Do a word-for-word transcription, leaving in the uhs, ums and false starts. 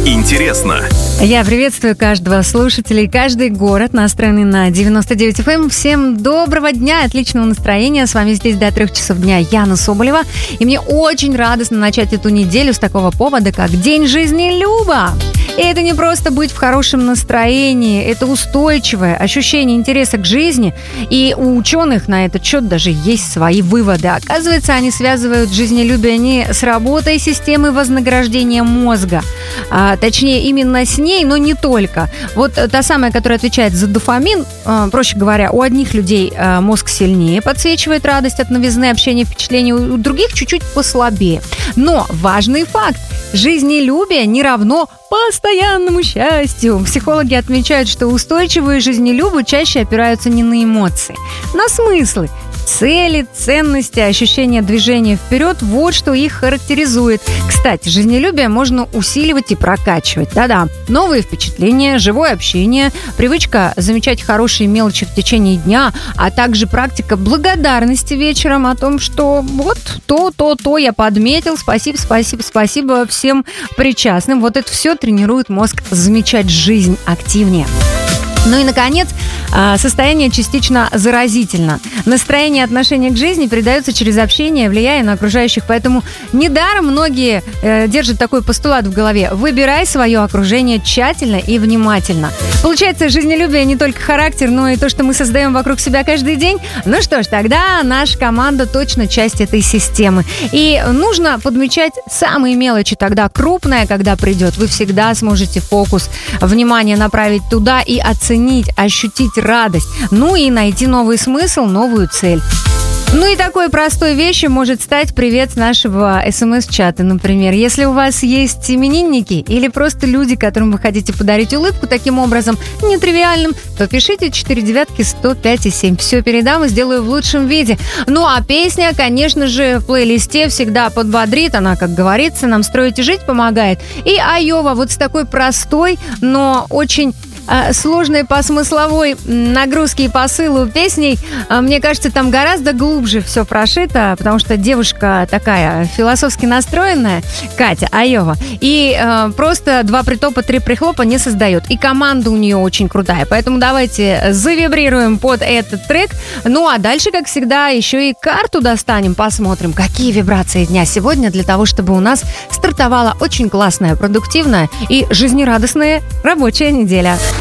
интересно. Я приветствую каждого слушателя и каждый город, настроенный на девяносто девять эф эм. Всем доброго дня, отличного настроения. С вами здесь до трех часов дня Яна Соболева. И мне очень радостно начать эту неделю с такого повода, как День жизнелюба. И это не просто быть в хорошем настроении, это устойчивое ощущение интереса к жизни. И у ученых на этот счет даже есть свои выводы. Оказывается, они связывают жизнелюбие не с работой системы вознаграждения мозга, а, точнее, именно с ней, но не только. Вот та самая, которая отвечает за дофамин, а, проще говоря, у одних людей а, мозг сильнее подсвечивает радость от новизны, общения, впечатлений, у других чуть-чуть послабее. Но важный факт. Жизнелюбие не равно постоянному счастью. Психологи отмечают, что устойчивые жизнелюбы чаще опираются не на эмоции, на смыслы. Цели, ценности, ощущение движения вперед – вот что их характеризует. Кстати, жизнелюбие можно усиливать и прокачивать. Да-да. Новые впечатления, живое общение, привычка замечать хорошие мелочи в течение дня, а также практика благодарности вечером о том, что вот то, то, то я подметил, спасибо, спасибо, спасибо всем причастным. Вот это все тренирует мозг замечать жизнь активнее. Ну и, наконец, состояние частично заразительно. Настроение и отношение к жизни передаются через общение, влияя на окружающих. Поэтому недаром многие э, держат такой постулат в голове. Выбирай свое окружение тщательно и внимательно. Получается, жизнелюбие не только характер, но и то, что мы создаем вокруг себя каждый день. Ну что ж, тогда наша команда точно часть этой системы. И нужно подмечать самые мелочи. Тогда крупное, когда придет, вы всегда сможете фокус внимания направить туда и оценить, ощутить радость, ну и найти новый смысл, новую цель. Ну и такой простой вещью может стать привет с нашего смс-чата, например. Если у вас есть именинники или просто люди, которым вы хотите подарить улыбку таким образом, нетривиальным, то пишите четыре девятки сто пять и семь. Все передам и сделаю в лучшем виде. Ну а песня, конечно же, в плейлисте всегда подбодрит. Она, как говорится, нам строить и жить помогает. И Айова вот с такой простой, но очень сложной по смысловой нагрузке и посылу песней, мне кажется, там гораздо глубже все прошито, потому что девушка такая философски настроенная, Катя Айова, и э, просто два притопа, три прихлопа не создает. И команда у нее очень крутая, поэтому давайте завибрируем под этот трек. Ну а дальше, как всегда, еще и карту достанем, посмотрим, какие вибрации дня сегодня, для того, чтобы у нас стартовала очень классная, продуктивная и жизнерадостная рабочая неделя.